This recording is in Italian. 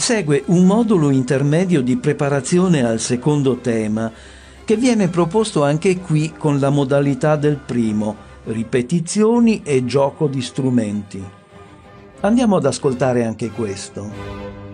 Segue un modulo intermedio di preparazione al secondo tema, che viene proposto anche qui con la modalità del primo, ripetizioni e gioco di strumenti. Andiamo ad ascoltare anche questo.